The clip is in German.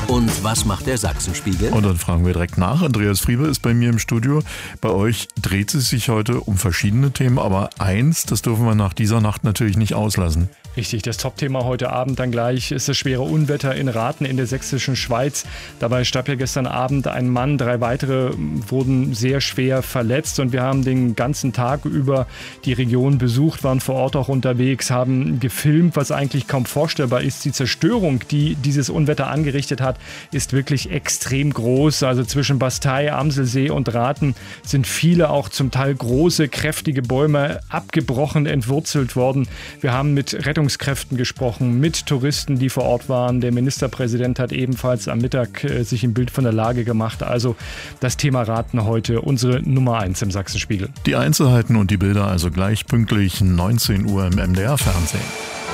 Und was macht der Sachsenspiegel? Und dann fragen wir direkt nach. Andreas Friebe ist bei mir im Studio. Bei euch dreht es sich heute um verschiedene Themen, aber eins, das dürfen wir nach dieser Nacht natürlich nicht auslassen. Richtig, das Top-Thema heute Abend dann gleich ist das schwere Unwetter in Rathen in der sächsischen Schweiz. Dabei starb ja gestern Abend ein Mann, 3 weitere wurden sehr schwer verletzt und wir haben den ganzen Tag über die Region besucht, waren vor Ort auch unterwegs, haben gefilmt, was eigentlich kaum vorstellbar ist. Die Zerstörung, die dieses Unwetter angerichtet hat, ist wirklich extrem groß. Also zwischen Bastei, Amselsee und Rathen sind viele auch zum Teil große, kräftige Bäume abgebrochen, entwurzelt worden. Wir haben mit Rettungskräften gesprochen, mit Touristen, die vor Ort waren. Der Ministerpräsident hat ebenfalls am Mittag sich ein Bild von der Lage gemacht. Also das Thema Rathen heute unsere Nummer 1 im Sachsenspiegel. Die Einzelheiten und die Bilder also gleich pünktlich 19 Uhr im MDR Fernsehen.